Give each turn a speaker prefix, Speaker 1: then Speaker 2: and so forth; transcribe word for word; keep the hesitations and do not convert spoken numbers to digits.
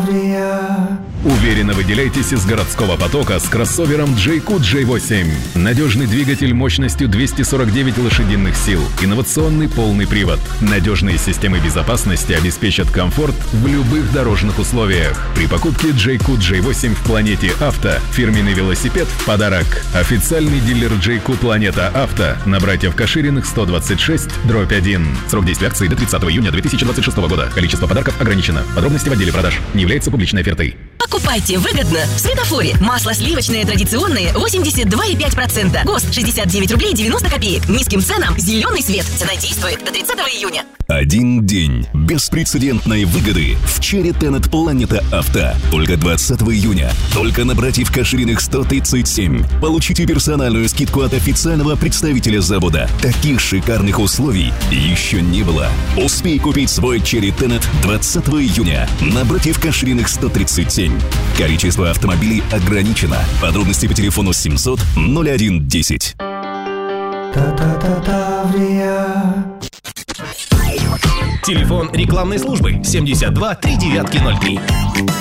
Speaker 1: Уверенно выделяйтесь из городского потока с кроссовером джей кью джей восемь. Надежный двигатель мощностью двести сорок девять лошадиных сил. Инновационный полный привод. Надежные системы безопасности обеспечат комфорт в любых дорожных условиях. При покупке джей кью джей восемь в Планете Авто фирменный велосипед в подарок. Официальный дилер джей кью Планета Авто на Братьев Кашириных сто двадцать шесть дробь один. Срок действия акции до тридцатого июня две тысячи двадцать шестого года. Количество подарков ограничено. Подробности в отделе продаж. Не является публичной офертой.
Speaker 2: Покупайте выгодно в Светофоре. Масло сливочное традиционное восемьдесят два и пять десятых процента. ГОСТ шестьдесят девять рублей девяносто копеек. Низким ценам зеленый свет. Цена действует до тридцатого июня.
Speaker 3: Один день беспрецедентной выгоды в Cherry Tenet Планета Авто. Только двадцатого июня. Только на Братьев Кашириных сто тридцать семь. Получите персональную скидку от официального представителя завода. Таких шикарных условий еще не было. Успей купить свой Cherry Tenet двадцатого июня на Братьев Кашириных сто тридцать семь. Количество автомобилей ограничено. Подробности по телефону семьсот ноль один десять.
Speaker 4: Телефон рекламной службы семьдесят два три девятки ноль три.